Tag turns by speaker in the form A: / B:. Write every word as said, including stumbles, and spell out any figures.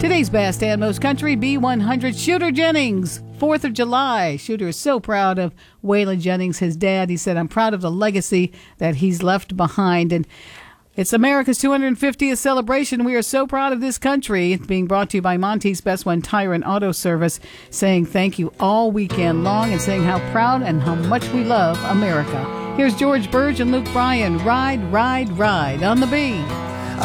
A: Today's best and most country B one hundred Shooter Jennings. fourth of July. Shooter is so proud of Waylon Jennings, his dad. He said, I'm proud of the legacy that he's left behind. And it's America's two hundred fiftieth celebration. We are so proud of this country. It's being brought to you by Monty's Best One Tire and Auto Service, saying thank you all weekend long and saying how proud and how much we love America. Here's George Burge and Luke Bryan. Ride, ride, ride on the B.